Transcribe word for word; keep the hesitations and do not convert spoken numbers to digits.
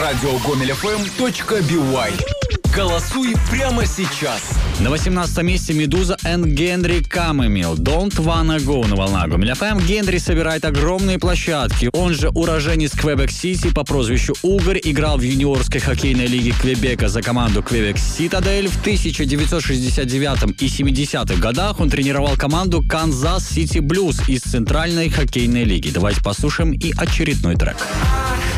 радиогомель.фм точка би-уай. Голосуй прямо сейчас. На восемнадцатом месте Медуза and Генри Камемил. Don't Wanna Go на волнах Гомель эф эм. Генри собирает огромные площадки. Он же уроженец Квебек-Сити по прозвищу Угорь, играл в юниорской хоккейной лиге Квебека за команду Квебек Ситадель. В тысяча девятьсот шестьдесят девятом и семидесятых годах он тренировал команду Канзас Сити Блюз из Центральной хоккейной лиги. Давайте послушаем и очередной трек.